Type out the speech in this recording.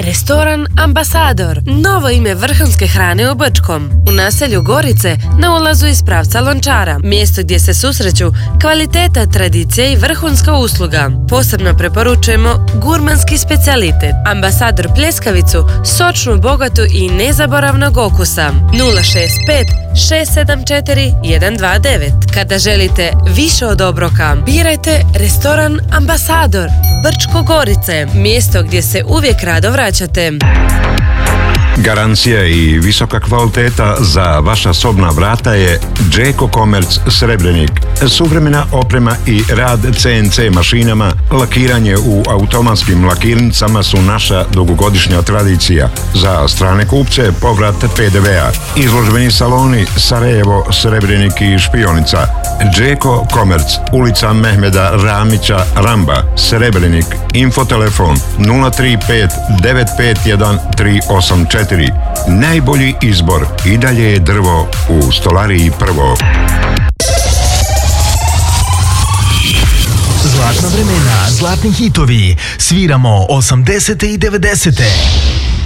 Restoran Ambasador, novo ime vrhunske hrane u Brčkom. U naselju Gorice, na ulazu iz pravca Lončara. Mjesto gdje se susreću kvaliteta, tradicija i vrhunska usluga. Posebno preporučujemo gurmanski specijalitet. Ambasador pljeskavicu, sočnu, bogatu i nezaboravnog okusa. 065 674 129. Kada želite više od obroka, birajte Restoran Ambasador, Brčko Gorice. Mjesto gdje se uvijek rado vraćate. Garancija i visoka kvaliteta za vaša sobna vrata je Džeko Komerc Srebrenik. Suvremena oprema i rad CNC mašinama, lakiranje u automatskim lakirnicama su naša dugogodišnja tradicija. Za strane kupce povrat PDV-a. Izložbeni saloni Sarajevo, Srebrenik i Špionica. Džeko Komerc, ulica Mehmeda Ramića Ramba, Srebrenik. Infotelefon 035 951 384. Najbolji izbor i dalje je drvo u Stolariji Prvo. Zlatna vremena, zlatni hitovi. Sviramo 80. i 90.